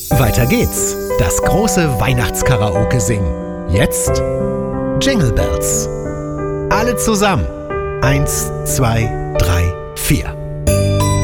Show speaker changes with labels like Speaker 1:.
Speaker 1: Weiter geht's. Das große Weihnachtskaraoke singen. Jetzt Jingle Bells. Alle zusammen. 1, 2, 3, 4.